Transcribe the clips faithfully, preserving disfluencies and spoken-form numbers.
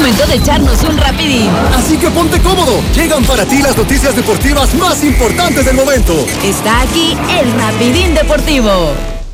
momento de echarnos un rapidín. Así que ponte cómodo. Llegan para ti las noticias deportivas más importantes del momento. Está aquí el Rapidín Deportivo.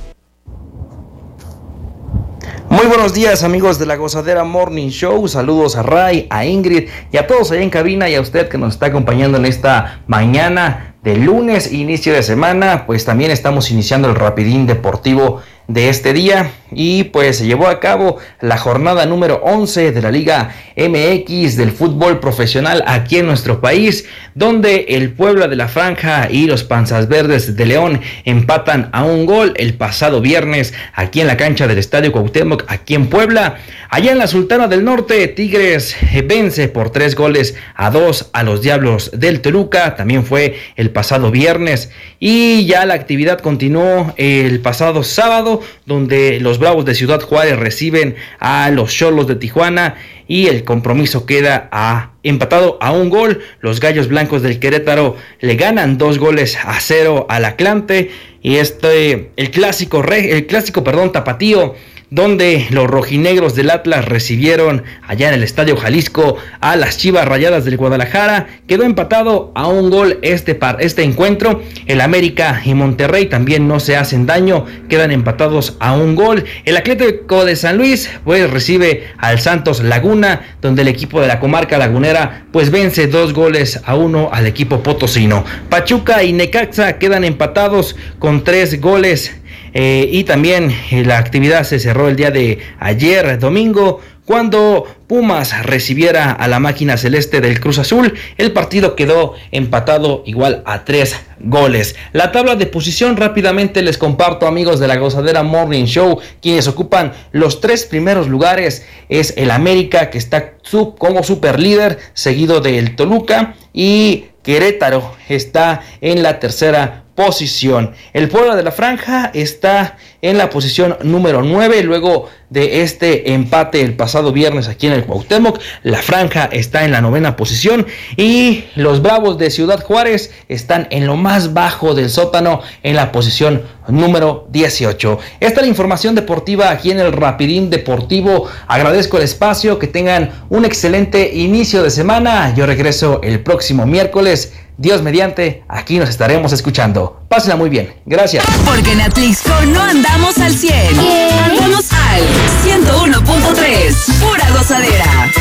Muy buenos días, amigos de la Gozadera Morning Show. Saludos a Ray, a Ingrid y a todos allá en cabina y a usted que nos está acompañando en esta mañana de lunes, inicio de semana. Pues también estamos iniciando el Rapidín Deportivo de este día y pues se llevó a cabo la jornada número once de la Liga M X del fútbol profesional aquí en nuestro país, donde el Puebla de la Franja y los Panzas Verdes de León empatan a un gol el pasado viernes aquí en la cancha del Estadio Cuauhtémoc, aquí en Puebla. Allá en la Sultana del Norte, Tigres vence por tres goles a dos a los Diablos del Toluca, también fue el pasado viernes, y ya la actividad continuó el pasado sábado, donde los Bravos de Ciudad Juárez reciben a los Xolos de Tijuana y el compromiso queda a, empatado a un gol. Los Gallos Blancos del Querétaro le ganan dos goles a cero al Atlante, y este el clásico el clásico perdón tapatío, donde los rojinegros del Atlas recibieron allá en el Estadio Jalisco a las Chivas Rayadas del Guadalajara. Quedó empatado a un gol este, par, este encuentro. El América y Monterrey también no se hacen daño, quedan empatados a un gol. El Atlético de San Luis pues recibe al Santos Laguna, donde el equipo de la comarca lagunera pues vence dos goles a uno al equipo potosino. Pachuca y Necaxa quedan empatados con tres goles. Eh, y también eh, la actividad se cerró el día de ayer, domingo, cuando Pumas recibiera a la máquina celeste del Cruz Azul. El partido quedó empatado igual a tres goles. La tabla de posición rápidamente les comparto, amigos de la Gozadera Morning Show. Quienes ocupan los tres primeros lugares es el América, que está sub, como super líder, seguido del Toluca, y Querétaro está en la tercera posición. El Puebla de la Franja está en la posición número nueve, luego de este empate el pasado viernes aquí en el Cuauhtémoc. La Franja está en la novena posición y los Bravos de Ciudad Juárez están en lo más bajo del sótano, en la posición número dieciocho. Esta es la información deportiva aquí en el Rapidín Deportivo. Agradezco el espacio, que tengan un excelente inicio de semana. Yo regreso el próximo miércoles. Dios mediante, aquí nos estaremos escuchando. Pásenla muy bien. Gracias. Porque en Atlixco no andamos al cien. Andamos al ciento uno punto tres. Pura gozadera.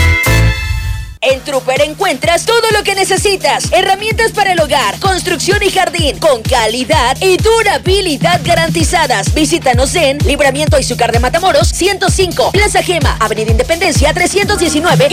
En Trooper encuentras todo lo que necesitas. Herramientas para el hogar, construcción y jardín, con calidad y durabilidad garantizadas. Visítanos en Libramiento Izúcar de Matamoros ciento cinco, Plaza Gema, Avenida Independencia trescientos diecinueve